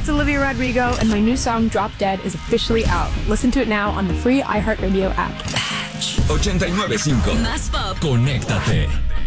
it's Olivia Rodrigo, and my new song Drop Dead is officially out. Listen to it now on the free iHeartRadio app. 89.5. Más pop. Conéctate.